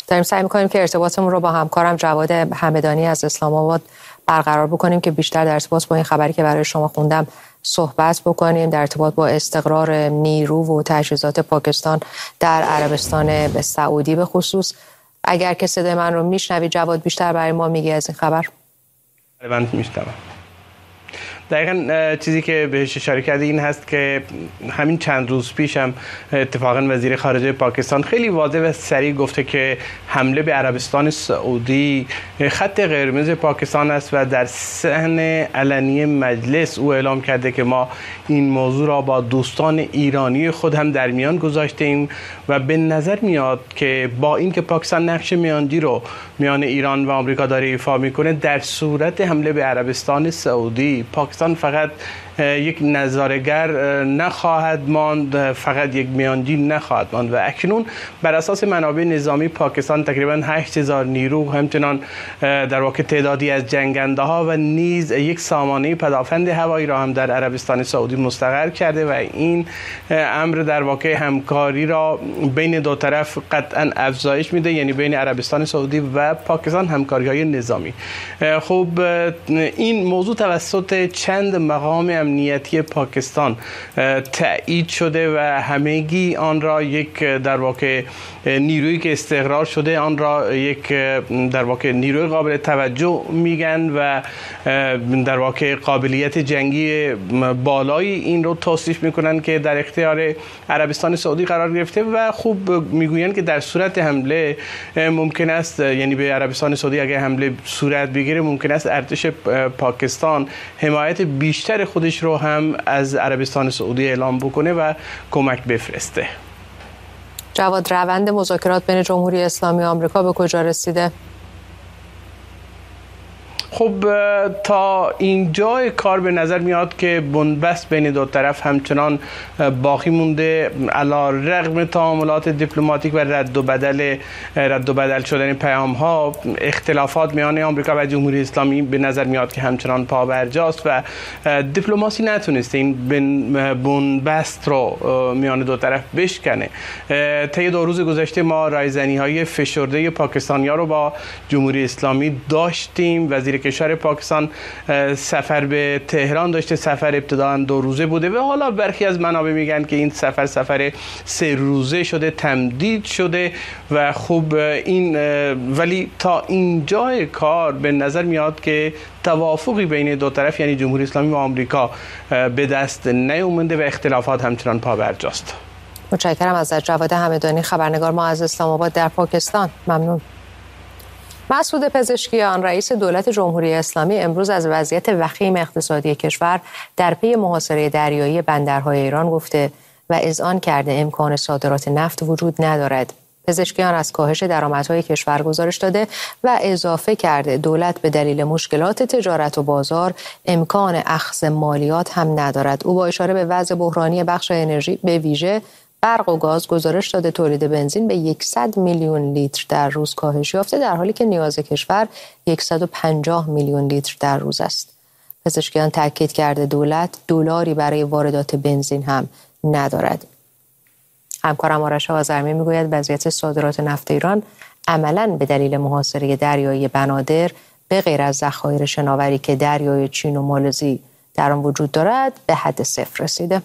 داریم سعی می‌کنیم که ارتباطمون رو با همکارم جواد همدانی از اسلام آباد برقرار بکنیم که بیشتر در ارتباط با این خبری که برای شما خوندم صحبت بکنیم، در ارتباط با استقرار نیرو و تجهیزات پاکستان در عربستان سعودی به خصوص. اگر که صدای من رو میشنوید جواد، بیشتر برای ما میگی از این خبر؟ من میشنوم. دقیقاً چیزی که بهش اشاره کردی این هست که همین چند روز پیش هم اتفاقاً وزیر خارجه پاکستان خیلی واضح و صریح گفته که حمله به عربستان سعودی خط قرمز پاکستان است و در صحن علنی مجلس او اعلام کرده که ما این موضوع را با دوستان ایرانی خود هم در میان گذاشتیم و به نظر میاد که با اینکه پاکستان نقش میانجی رو میان ایران و آمریکا داره ایفا میکنه، در صورت حمله به عربستان سعودی پاکستان فقط یک نظاره‌گر نخواهد ماند، فقط یک میانجی نخواهد ماند و اکنون بر اساس منابع نظامی پاکستان تقریبا 8000 نیرو، همچنان در واقع تعدادی از جنگنده ها و نیز یک سامانه پدافند هوایی را هم در عربستان سعودی مستقر کرده و این امر در واقع همکاری را بین دو طرف قطعا افزایش میده، یعنی بین عربستان سعودی و پاکستان همکاری‌های نظامی. خب این موضوع توسط چند مقام امنیتی پاکستان تایید شده و همگی آن را یک در واقع نیرویی که استقرار شده آن را یک در واقع نیروی قابل توجه میگن و در واقع قابلیت جنگی بالایی این رو توصیف میکنن که در اختیار عربستان سعودی قرار گرفته و خوب میگوین که در صورت حمله ممکن است، یعنی به عربستان سعودی اگر حمله صورت بگیره، ممکن است ارتش پاکستان حمایت بیشتر خودش رو هم از عربستان سعودی اعلام بکنه و کمک بفرسته. جواد، روند مذاکرات بین جمهوری اسلامی و آمریکا به کجا رسیده؟ خب تا اینجای کار به نظر میاد که بنبست بین دو طرف همچنان باقی مونده، علی‌رغم تعاملات دیپلماتیک و رد و بدل شدن پیام ها. اختلافات میان آمریکا و جمهوری اسلامی به نظر میاد که همچنان پابرجاست و دیپلماسی نتونسته این بنبست رو میان دو طرف بشکنه. طی 2 روز گذشته ما رایزنی‌های فشرده پاکستانی‌ها رو با جمهوری اسلامی داشتیم. وزیر کشور پاکستان سفر به تهران داشته، سفر ابتداً 2 روزه بوده و حالا برخی از منابع میگن که این سفر 3 روزه شده، تمدید شده و خوب این ولی تا اینجای کار به نظر میاد که توافقی بین دو طرف یعنی جمهوری اسلامی و آمریکا به دست نیامده و اختلافات همچنان پابرجاست. متشکرم از جواد همدانی، خبرنگار ما از اسلام آباد در پاکستان. ممنون. مسعود پزشکیان رئیس دولت جمهوری اسلامی امروز از وضعیت وخیم اقتصادی کشور در پی محاصره دریایی بندرهای ایران گفته و اذعان کرده امکان صادرات نفت وجود ندارد. پزشکیان از کاهش درآمدهای کشور گزارش داده و اضافه کرده دولت به دلیل مشکلات تجارت و بازار امکان اخذ مالیات هم ندارد. او با اشاره به وضع بحرانی بخش انرژی به ویژه برق و گاز گزارش داده تولید بنزین به 100 میلیون لیتر در روز کاهش یافته، در حالی که نیاز کشور 150 میلیون لیتر در روز است. پزشکیان تاکید کرده دولت دلاری برای واردات بنزین هم ندارد. همکارم آرش آذرمی میگوید وضعیت صادرات نفت ایران عملاً به دلیل محاصره دریایی بنادر به غیر از ذخایر شناوری که دریای چین و مالزی در آن وجود دارد به حد صفر رسیده.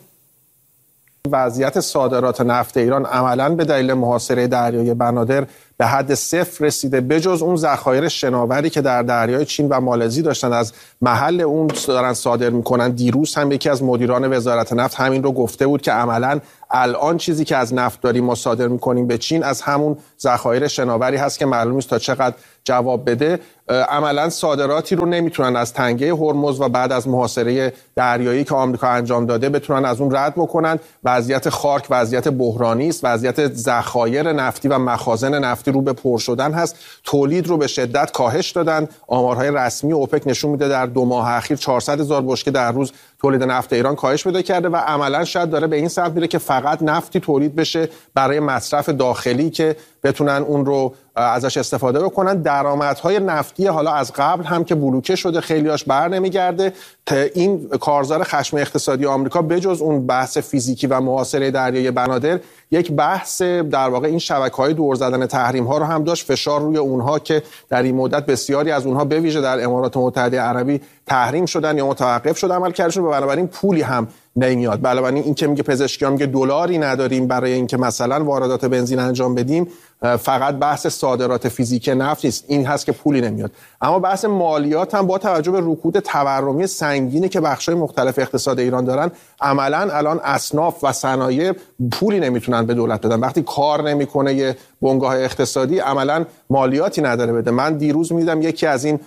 وضعیت صادرات نفت ایران عملاً به دلیل محاصره دریای بنادر به حد صفر رسیده، بجز اون ذخایر شناوری که در دریای چین و مالزی داشتن از محل اون دارن صادر میکنن. دیروز هم یکی از مدیران وزارت نفت همین رو گفته بود که عملاً الان چیزی که از نفت داریم ما صادر میکنیم به چین از همون ذخایر شناوری هست که معلوم نیست تا چقدر جواب بده. عملاً صادراتی رو نمیتونن از تنگه هرمز و بعد از محاصره دریایی که آمریکا انجام داده بتونن از اون رد بکنن. وضعیت خارک وضعیت بحرانی است، وضعیت ذخایر نفتی و مخازن نفتی رو به پر شدن هست. تولید رو به شدت کاهش دادن. آمارهای رسمی اوپک نشون میده در 2 ماه اخیر 400,000 بشکه در روز تولید نفت ایران کاهش پیدا کرده و عملا شاید داره به این سمت میره که فقط نفتی تولید بشه برای مصرف داخلی که بتونن اون رو ازش استفاده بکنن. درآمدهای نفتی حالا از قبل هم که بلوکه شده خیلیاش بر نمیگرده. این کارزار خشم اقتصادی آمریکا بجز اون بحث فیزیکی و محاصره دریای بنادر یک بحث در واقع این شبکه‌های دور زدن تحریم ها رو هم داشت، فشار روی اونها که در این مدت بسیاری از اونها به ویژه در امارات متحده عربی تحریم شدن یا متوقف شد عملکردشون و بنابراین پولی هم نمیاد. بنابراین این که میگه پزشکیان میگه دلاری نداریم برای اینکه مثلا واردات بنزین انجام بدیم، فقط بحث صادرات فیزیک نفت نیست، این هست که پولی نمیاد. اما بحث مالیات هم با توجه به رکود تورمی سنگینی که بخش‌های مختلف اقتصاد ایران دارن، عملاً الان اصناف و صنایع پولی نمیتونن به دولت بدن. وقتی کار نمیکنه یه بنگاه اقتصادی، عملاً مالیاتی نداره بده. من دیروز میدیدم یکی از این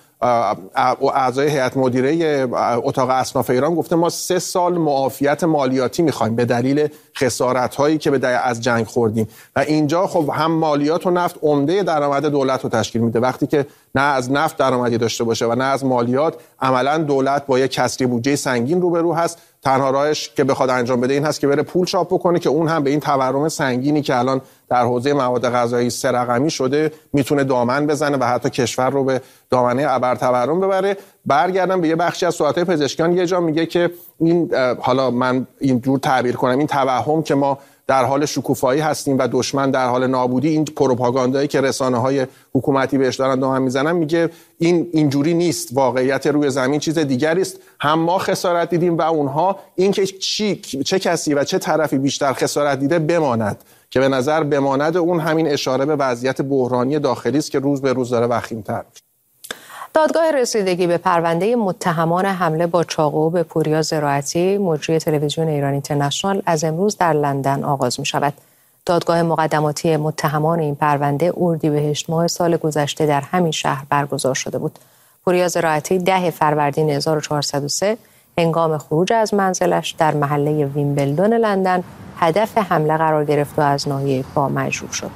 اعضای هیئت مدیره اتاق اصناف ایران گفته ما 3 سال معافیت مالیاتی میخوایم به دلیل خسارت‌هایی که از جنگ خوردیم و اینجا خب هم مالیات و نفت عمده درآمد دولت رو تشکیل میده. وقتی که نه از نفت درآمدی داشته باشه و نه از مالیات، عملاً دولت با یک کسری بودجه سنگین روبرو هست. تنها راهش که بخواد انجام بده این هست که بره پول چاپ بکنه که اون هم به این تورم سنگینی که الان در حوزه مواد غذایی 3 رقمی شده میتونه دامن بزنه و حتی کشور رو به دامنه ابرتورم ببره. برگردم به یه بخشی از صحبت‌های پزشکان، یه جا میگه که این حالا من اینجور تعبیر کنم، این توهم که ما در حال شکوفایی هستیم و دشمن در حال نابودی، این پروپاگاندایی که رسانه‌های حکومتی بهش دارن دامن میزنن، میگه این اینجوری نیست، واقعیت روی زمین چیز دیگری است. هم ما خسارت دیدیم و اونها، این که چه کسی و چه طرفی بیشتر خسارت دیده بماند، که به نظر بماند اون همین اشاره به وضعیت بحرانی داخلی است که روز به روز داره وخیم‌تر میشه. دادگاه رسیدگی به پرونده متهمان حمله با چاقو به پوریا زراعتی، مجری تلویزیون ایران اینترنشنال، از امروز در لندن آغاز می شود. دادگاه مقدماتی متهمان این پرونده اردیبهشت ماه سال گذشته در همین شهر برگزار شده بود. پوریا زراعتی 10 فروردین 1403 هنگام خروج از منزلش در محله ویمبلدون لندن هدف حمله قرار گرفت و از ناحیه پا مجروح شد.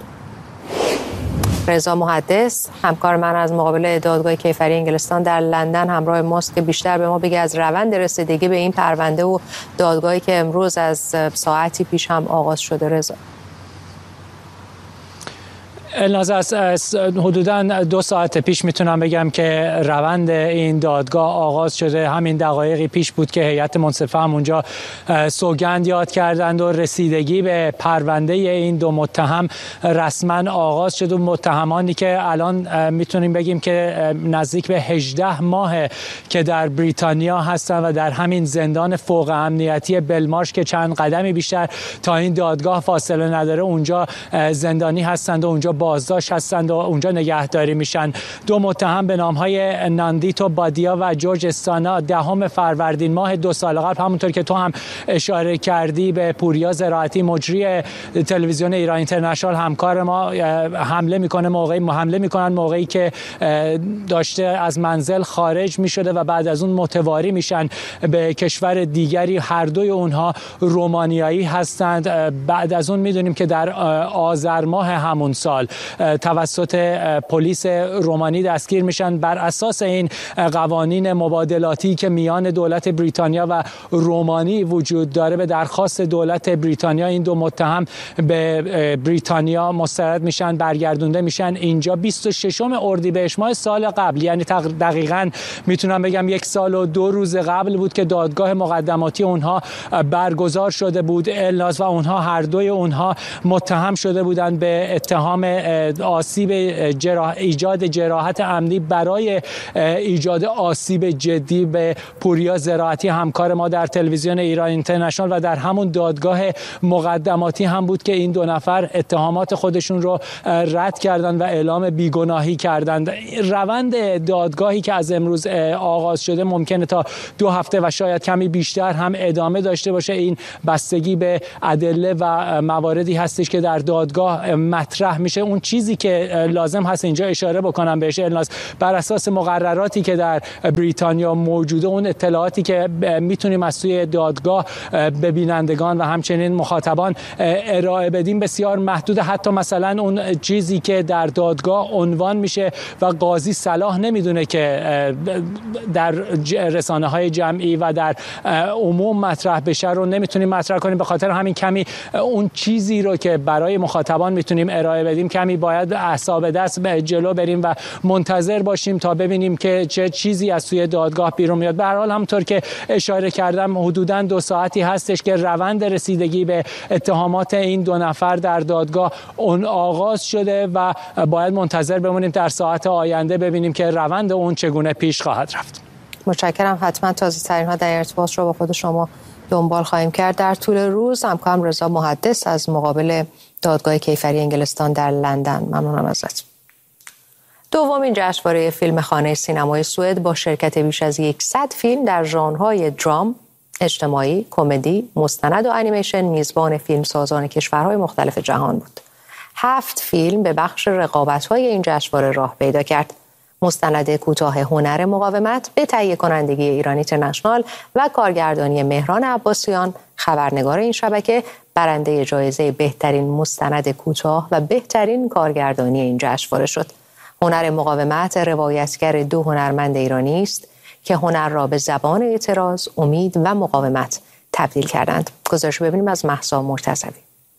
رضا محدث، همکار من از مقابل دادگاه کیفری انگلستان در لندن همراه ماست که بیشتر به ما بگه از روند رسیدگی به این پرونده و دادگاهی که امروز از ساعتی پیش هم آغاز شده. رضا، الناز از حدوداً 2 ساعت پیش میتونم بگم که روند این دادگاه آغاز شده. همین دقایقی پیش بود که هیئت منصفه هم اونجا سوگند یاد کردند و رسیدگی به پرونده این 2 متهم رسما آغاز شد. و متهمانی که الان میتونیم بگیم که نزدیک به 18 ماه که در بریتانیا هستند و در همین زندان فوق امنیتی بلمارش که چند قدمی بیشتر تا این دادگاه فاصله نداره اونجا زندانی هستند و اونجا بازداشت هستند و اونجا نگهداری میشن. 2 متهم به نامهای ناندیتو بادیا و جورج استانا 10 فروردین ماه 2 سال قبل، همونطور که تو هم اشاره کردی، به پوریا زراعتی مجری تلویزیون ایران اینترنشنال همکار ما حمله میکنن موقعی که داشته از منزل خارج میشده و بعد از اون متواری میشن به کشور دیگری. هر دوی اونها رومانیایی هستند. بعد از اون میدونیم که در آذر ماه همون سال توسط پلیس رومانی دستگیر میشن. بر اساس این قوانین مبادلاتی که میان دولت بریتانیا و رومانی وجود داره، به درخواست دولت بریتانیا این 2 متهم به بریتانیا مسترد میشن، برگردونده میشن اینجا. 26 اردیبهشت ماه سال قبل، یعنی دقیقاً میتونم بگم 1 سال و 2 روز قبل بود که دادگاه مقدماتی اونها برگزار شده بود. الناز و اونها، هر دوی اونها متهم شده بودند به اتهام آسیب ایجاد جراحت عمدی برای ایجاد آسیب جدی به پوریا زراعتی، همکار ما در تلویزیون ایران اینترنشنال. و در همون دادگاه مقدماتی هم بود که این 2 نفر اتهامات خودشون رو رد کردند و اعلام بیگناهی کردند. روند دادگاهی که از امروز آغاز شده ممکنه تا 2 هفته و شاید کمی بیشتر هم ادامه داشته باشه. این بستگی به ادله و مواردی هستش که در دادگاه مطرح میشه. اون چیزی که لازم هست اینجا اشاره بکنم بهش الناز، بر اساس مقرراتی که در بریتانیا موجوده، اون اطلاعاتی که میتونیم از سوی دادگاه به بینندگان و همچنین مخاطبان ارائه بدیم بسیار محدود. حتی مثلا اون چیزی که در دادگاه عنوان میشه و قاضی صلاح نمیدونه که در رسانه‌های جمعی و در عموم مطرح بشه رو نمیتونیم مطرح کنیم. به خاطر همین کمی اون چیزی رو که برای مخاطبان میتونیم ارائه بدیم کمی باید اعصاب دست به جلو بریم و منتظر باشیم تا ببینیم که چه چیزی از سوی دادگاه بیرون میاد. به هر حال همونطور که اشاره کردم حدوداً 2 ساعتی هستش که روند رسیدگی به اتهامات این 2 نفر در دادگاه اون آغاز شده و باید منتظر بمونیم در ساعت آینده ببینیم که روند اون چگونه پیش خواهد رفت. متشکرم. حتما تازه ترین ها در ارتباط رو با خود شما دنبال خواهیم کرد. در طول روز همکارم رضا محدث از مقابل دادگاه کیفری انگلستان در لندن. ممنونم ازت. دومین جشنواره فیلم خانه سینمای سوئد با شرکت بیش از 100 فیلم در ژانرهای درام، اجتماعی، کمدی، مستند و انیمیشن میزبان فیلمسازان کشورهای مختلف جهان بود. 7 فیلم به بخش رقابت‌های این جشنواره راه پیدا کرد. مستند کوتاه هنر مقاومت به تهیه کنندگی ایران اینترنشنال و کارگردانی مهران عباسیان، خبرنگار این شبکه، برنده جایزه بهترین مستند کوتاه و بهترین کارگردانی این جشنواره شد. هنر مقاومت روایتگر 2 هنرمند ایرانی است که هنر را به زبان اعتراض، امید و مقاومت تبدیل کردند. گزارش ببینیم از مهسا مرتضوی.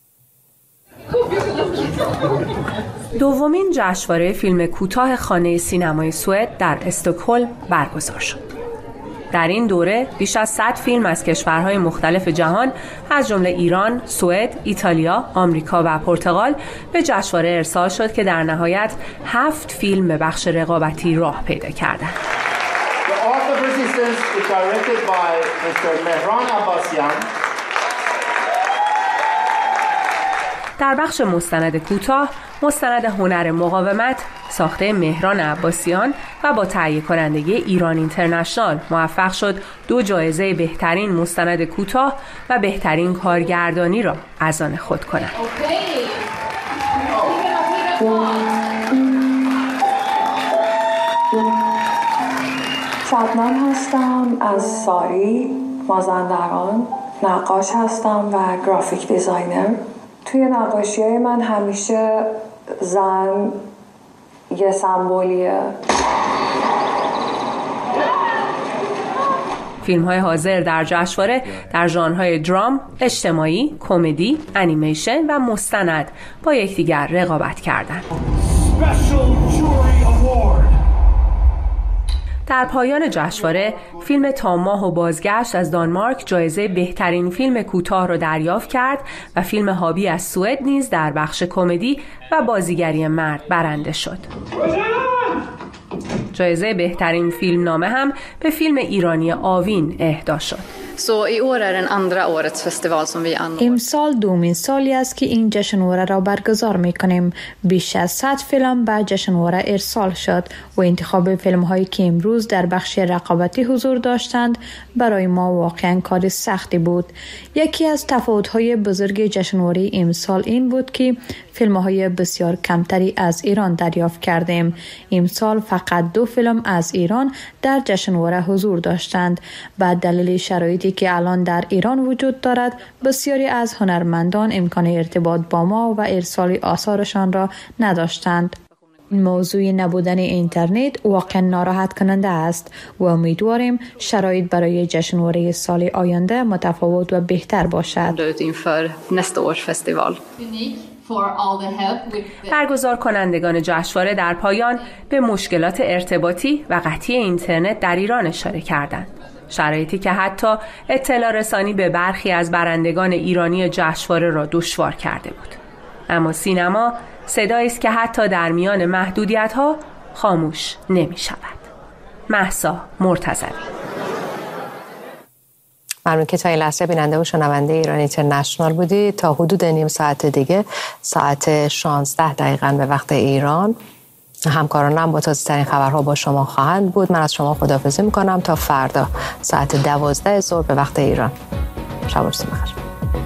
دومین جشنواره فیلم کوتاه خانه سینمای سوئد در استکهلم برگزار شد. در این دوره بیش از 100 فیلم از کشورهای مختلف جهان از جمله ایران، سوئد، ایتالیا، آمریکا و پرتغال به جشنواره ارسال شد که در نهایت 7 فیلم به بخش رقابتی راه پیدا کردند. در بخش مستند کوتاه، مستند هنر مقاومت ساخته مهران عباسیان و با تهیه کنندگی ایران اینترنشنال موفق شد 2 جایزه بهترین مستند کوتاه و بهترین کارگردانی را از آن خود کند. شبنم هستم از ساری، مازندران. نقاش هستم و گرافیک دیزاینر. توی نقاشی‌های من همیشه زن یه سمبولیه. فیلم‌های حاضر در جشنواره در ژانرهای درام، اجتماعی، کمدی، انیمیشن و مستند با یکدیگر رقابت کردند. در پایان جشنواره فیلم تا ماه و بازگشت از دانمارک جایزه بهترین فیلم کوتاه را دریافت کرد و فیلم هابی از سوئد نیز در بخش کمدی و بازیگری مرد برنده شد. جایزه بهترین فیلم نامه هم به فیلم ایرانی آوین اهدا شد. امسال دومین سالی است که این جشنواره را برگزار می‌کنیم. بیش از 100 فیلم به جشنواره ارسال شد و انتخاب فیلم‌هایی که امروز در بخش رقابتی حضور داشتند برای ما واقعاً کار سختی بود. یکی از تفاوت‌های بزرگ جشنواره امسال این بود که فیلم‌های بسیار کمتری از ایران دریافت کردیم. امسال فقط 2 فیلم از ایران در جشنواره حضور داشتند. به دلیل شرایطی که الان در ایران وجود دارد، بسیاری از هنرمندان امکان ارتباط با ما و ارسال آثارشان را نداشتند. موضوع نبودن اینترنت واقعا ناراحت کننده است و امیدواریم شرایط برای جشنواره سال آینده متفاوت و بهتر باشد. برگزار کنندگان جشنواره در پایان به مشکلات ارتباطی و قطعی اینترنت در ایران اشاره کردند. شرایطی که حتی اطلاع رسانی به برخی از برندگان ایرانی جشنواره را دشوار کرده بود. اما سینما صدایی است که حتی در میان محدودیت‌ها خاموش نمی‌شود. مهسا مرتضوی. ممنون که تا این لحظه بیننده و شنونده ایران اینترنشنال بودید. تا حدود نیم ساعت دیگه، ساعت 16 دقیقاً به وقت ایران، همکارانم با تازه ترین خبرها با شما خواهند بود. من از شما خداحافظی میکنم تا فردا ساعت 12 ظهر به وقت ایران. شب و روز بخیر.